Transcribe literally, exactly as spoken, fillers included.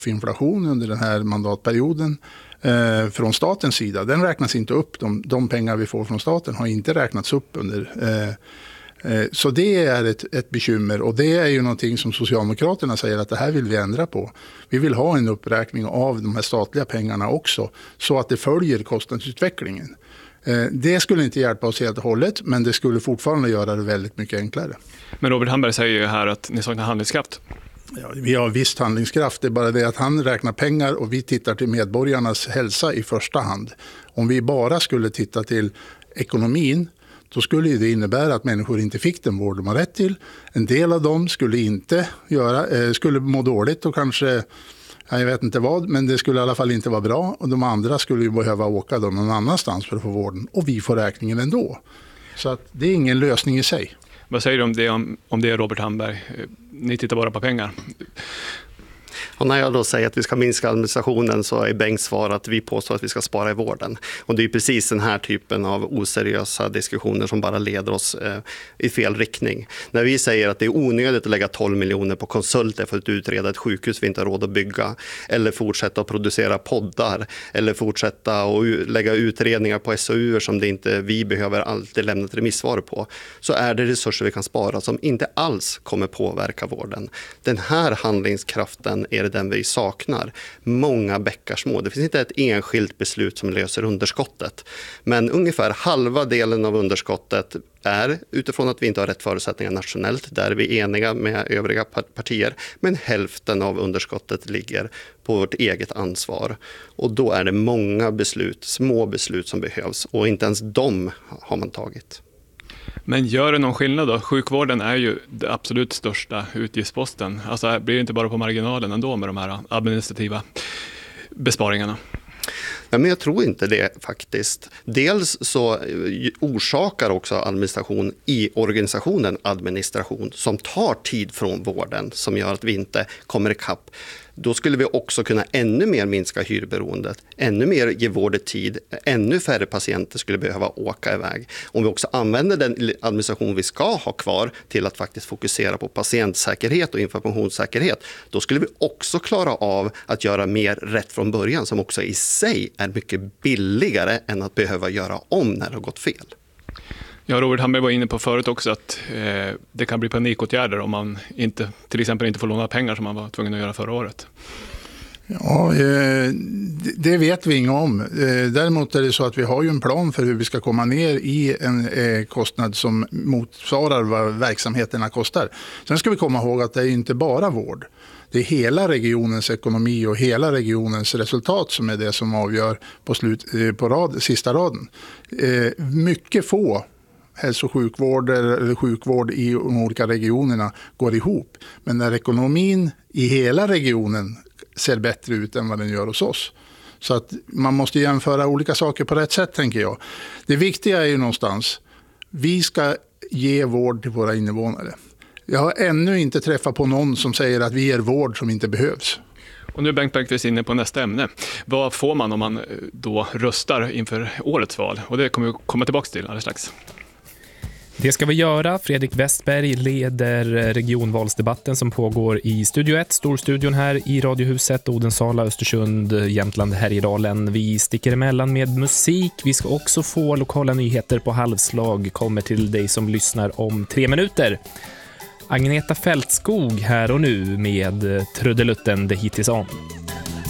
för inflation under den här mandatperioden eh, från statens sida. Den räknas inte upp. De, de pengar vi får från staten har inte räknats upp under. Eh, eh, så det är ett, ett bekymmer, och det är ju någonting som Socialdemokraterna säger att det här vill vi ändra på. Vi vill ha en uppräkning av de här statliga pengarna också, så att det följer kostnadsutvecklingen. Eh, det skulle inte hjälpa oss helt och hållet, men det skulle fortfarande göra det väldigt mycket enklare. Men Robert Hamberg säger ju här att ni saknar handlingskraft. Ja, vi har visst handlingskraft, det är bara det att han räknar pengar och vi tittar till medborgarnas hälsa i första hand. Om vi bara skulle titta till ekonomin, då skulle det innebära att människor inte fick den vård de har rätt till. En del av dem skulle inte göra, eh, skulle må dåligt och kanske, jag vet inte vad, men det skulle i alla fall inte vara bra. Och de andra skulle ju behöva åka då någon annanstans för att få vården, och vi får räkningen ändå. Så att det är ingen lösning i sig. Vad säger du om det, om, om det Robert Hamberg? Ni tittar bara på pengar. Och när jag då säger att vi ska minska administrationen, så är Bengts svar att vi påstår att vi ska spara i vården. Och det är precis den här typen av oseriösa diskussioner som bara leder oss eh, i fel riktning. När vi säger att det är onödigt att lägga tolv miljoner på konsulter för att utreda ett sjukhus vi inte har råd att bygga, eller fortsätta att producera poddar, eller fortsätta att lägga utredningar på S O U som det inte vi behöver alltid lämna ett remissvar på, så är det resurser vi kan spara som inte alls kommer påverka vården. Den här handlingskraften är det den vi saknar. Många bäckar små. Det finns inte ett enskilt beslut som löser underskottet. Men ungefär halva delen av underskottet är utifrån att vi inte har rätt förutsättningar nationellt. Där är vi eniga med övriga partier. Men hälften av underskottet ligger på vårt eget ansvar. Och då är det många beslut, små beslut som behövs. Och inte ens de har man tagit. Men gör det någon skillnad då? Sjukvården är ju det absolut största utgiftsposten. Alltså blir det inte bara på marginalen ändå med de här administrativa besparingarna? Ja, men jag tror inte det faktiskt. Dels så orsakar också administration i organisationen administration som tar tid från vården, som gör att vi inte kommer ikapp. Då skulle vi också kunna ännu mer minska hyrberoendet, ännu mer ge vård i tid, ännu färre patienter skulle behöva åka iväg. Om vi också använder den administration vi ska ha kvar till att faktiskt fokusera på patientsäkerhet och informationssäkerhet, då skulle vi också klara av att göra mer rätt från början, som också i sig är mycket billigare än att behöva göra om när det har gått fel. Ja, Robert Hamberg var inne på förut också att eh, det kan bli panikåtgärder om man inte, till exempel inte får låna pengar som man var tvungen att göra förra året. Ja, eh, det vet vi inget om. Eh, däremot är det så att vi har ju en plan för hur vi ska komma ner i en eh, kostnad som motsvarar vad verksamheterna kostar. Sen ska vi komma ihåg att det är inte bara vård. Det är hela regionens ekonomi och hela regionens resultat som är det som avgör på, slut, eh, på rad, sista raden. Eh, mycket få hälso- och sjukvård eller sjukvård i de olika regionerna går ihop. Men när ekonomin i hela regionen ser bättre ut än vad den gör hos oss. Så att man måste jämföra olika saker på rätt sätt, tänker jag. Det viktiga är ju någonstans, vi ska ge vård till våra invånare. Jag har ännu inte träffat på någon som säger att vi ger vård som inte behövs. Och nu är Bengt Bergqvist inne på nästa ämne. Vad får man om man då röstar inför årets val? Och det kommer vi komma tillbaka till alldeles strax. Det ska vi göra. Fredrik Westberg leder regionvalsdebatten som pågår i Studio ett, storstudion här i Radiohuset, Odensala, Östersund, Jämtland, Härjedalen. Vi sticker emellan med musik. Vi ska också få lokala nyheter på halvslag. Kommer till dig som lyssnar om tre minuter. Agneta Fältskog här och nu med trudelutten Det hittills om.